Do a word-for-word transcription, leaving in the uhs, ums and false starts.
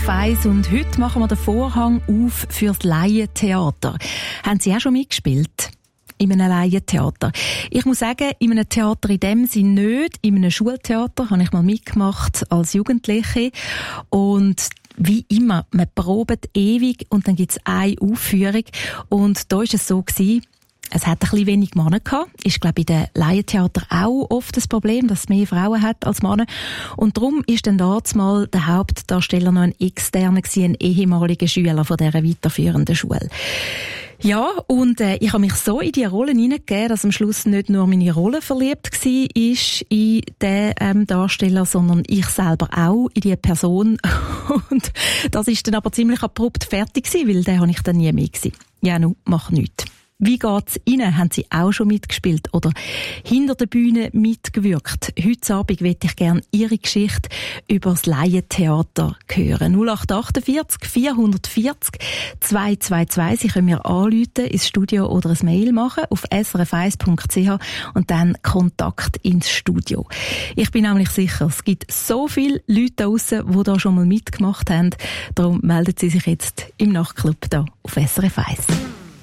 eins und heute machen wir den Vorhang auf fürs Laientheater. Haben Sie auch schon mitgespielt? In einem Laientheater. Ich muss sagen, in einem Theater in dem Sinn nicht. In einem Schultheater habe ich mal mitgemacht als Jugendliche. Und wie immer, man probt ewig und dann gibt es eine Aufführung. Und da war es so gewesen, es hat ein bisschen wenig Männer gehabt. Ist, glaube ich, in den Laientheater auch oft das Problem, dass es mehr Frauen hat als Männer. Und darum ist dann damals mal der Hauptdarsteller noch ein externer gewesen, ein ehemaliger Schüler von dieser weiterführenden Schule. Ja, und äh, ich habe mich so in die Rolle hineingegeben, dass am Schluss nicht nur meine Rolle verliebt war in den ähm, Darsteller, sondern ich selber auch in die Person. Und das ist dann aber ziemlich abrupt fertig gewesen, weil den habe ich dann nie mehr gesehen. Ja, nun, mach nichts. Wie geht's Ihnen? Haben Sie auch schon mitgespielt oder hinter der Bühne mitgewirkt? Heute Abend möchte ich gerne Ihre Geschichte über das Laientheater hören. null acht achtundvierzig vierhundertvierzig zweihundertzweiundzwanzig. Sie können mir anrufen, ins Studio oder ein Mail machen auf s r f eins punkt c h und dann Kontakt ins Studio. Ich bin nämlich sicher, es gibt so viele Leute da draussen, die da schon mal mitgemacht haben. Darum melden Sie sich jetzt im Nachtclub da auf S R F eins.